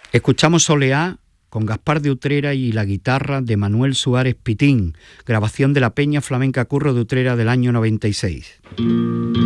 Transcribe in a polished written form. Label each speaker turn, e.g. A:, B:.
A: Escuchamos Soleá con Gaspar de Utrera y la guitarra de Manuel Suárez Pitín, grabación de la Peña Flamenca Curro de Utrera del año 96.